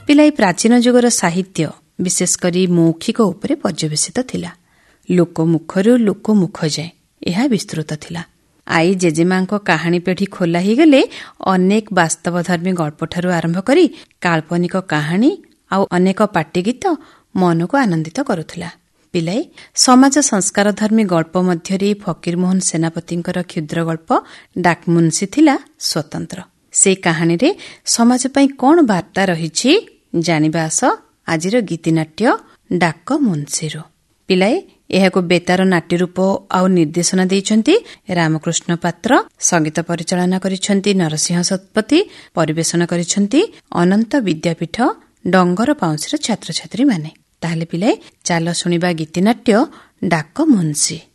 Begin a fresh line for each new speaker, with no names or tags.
ପିଲାଏ ପ୍ରାଚୀନ ଯୁଗର ସାହିତ୍ୟ ବିଶେଷ କରି ମୌଖିକ ଉପରେ ପର୍ଯ୍ୟବେସିତ ଥିଲା। ଲୋକମୁଖରୁ ଲୋକମୁଖ ଯାଏ ଏହା ବିସ୍ତୃତ ଥିଲା। ଆଈ ଜେଜେମାଙ୍କ କାହାଣୀ ପେଢ଼ି ଖୋଲା ହୋଇଗଲେ ଅନେକ ବାସ୍ତବଧର୍ମୀ ଗଳ୍ପଠାରୁ ଆରମ୍ଭ କରି କାଳ୍ପନିକ କାହାଣୀ ଆଉ ଅନେକ ପାଟିଗୀତ ମନକୁ ଆନନ୍ଦିତ କରୁଥିଲା। ପିଲାଏ ସମାଜ ସଂସ୍କାରଧର୍ମୀ ଗଳ୍ପ ମଧ୍ୟରେ ଫକୀରମୋହନ ସେନାପତିଙ୍କର କ୍ଷୁଦ୍ର ଗଳ୍ପ ଡାକମୁନ୍ସି ଥିଲା ସ୍ୱତନ୍ତ୍ର। ସେ କାହାଣୀରେ ସମାଜ ପାଇଁ କ'ଣ ବାର୍ତ୍ତା ରହିଛି ଜାଣିବା ଆସ ଆଜିର ଗୀତିନାଟ୍ୟ ଡାକମୁନ୍ସିରୁ। ପିଲାଏ ଏହାକୁ ବେତାର ନାଟ୍ୟ ରୂପ ଆଉ ନିର୍ଦ୍ଦେଶନା ଦେଇଛନ୍ତି ରାମକୃଷ୍ଣ ପାତ୍ର, ସଙ୍ଗୀତ ପରିଚାଳନା କରିଛନ୍ତି ନରସିଂହ ଶତପଥୀ, ପରିବେଷଣ କରିଛନ୍ତି ଅନନ୍ତ ବିଦ୍ୟାପୀଠ ଡଙ୍ଗର ପାଉଁଶିର ଛାତ୍ରଛାତ୍ରୀମାନେ। ତାହେଲେ ପିଲାଏ ଚାଲ ଶୁଣିବା ଗୀତିନାଟ୍ୟ ଡାକମୁନ୍ସି।